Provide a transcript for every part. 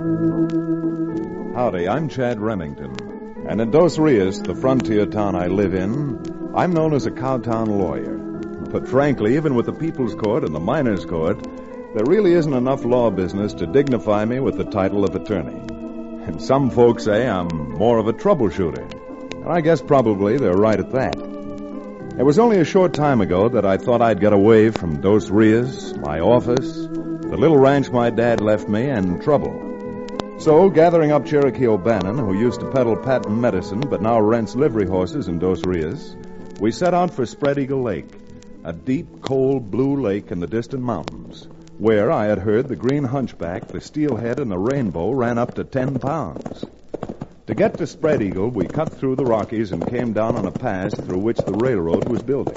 Howdy, I'm Chad Remington. And in Dos Rios, the frontier town I live in, I'm known as a cowtown lawyer. But frankly, even with the People's Court and the Miners' Court, there really isn't enough law business to dignify me with the title of attorney. And some folks say I'm more of a troubleshooter. And I guess probably they're right at that. It was only a short time ago that I thought I'd get away from Dos Rios, my office, the little ranch my dad left me, and trouble. So, gathering up Cherokee O'Bannon, who used to peddle patent medicine but now rents livery horses in Dos Rios, we set out for Spread Eagle Lake, a deep, cold, blue lake in the distant mountains, where I had heard the green hunchback, the steelhead, and the rainbow ran up to 10 pounds. To get to Spread Eagle, we cut through the Rockies and came down on a pass through which the railroad was building.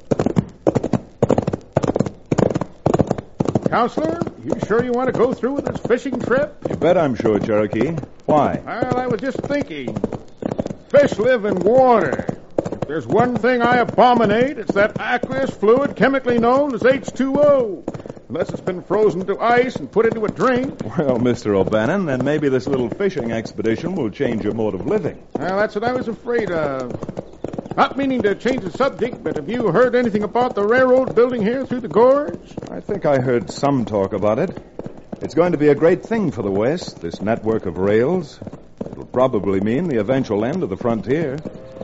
Counselor, you sure you want to go through with this fishing trip? You bet I'm sure, Cherokee. Why? Well, I was just thinking. Fish live in water. If there's one thing I abominate, it's that aqueous fluid chemically known as H2O. Unless it's been frozen to ice and put into a drink. Well, Mr. O'Bannon, then maybe this little fishing expedition will change your mode of living. Well, that's what I was afraid of. Not meaning to change the subject, but have you heard anything about the railroad building here through the gorge? I think I heard some talk about it. It's going to be a great thing for the West, this network of rails. It'll probably mean the eventual end of the frontier.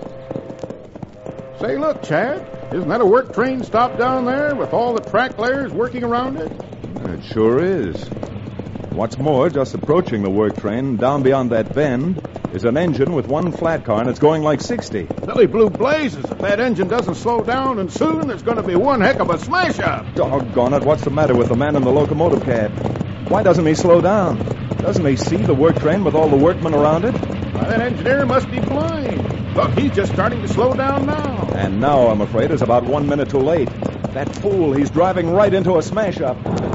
Say, look, Chad, isn't that a work train stopped down there with all the track layers working around it? It sure is. What's more, just approaching the work train, down beyond that bend, is an engine with one flat car, and it's going like 60. Billy Blue blazes. If that engine doesn't slow down, and soon there's going to be one heck of a smash-up. Doggone it, what's the matter with the man in the locomotive cab? Why doesn't he slow down? Doesn't he see the work train with all the workmen around it? Why, that engineer must be blind. Look, he's just starting to slow down now. And now, I'm afraid, is about 1 minute too late. That fool, he's driving right into a smash-up.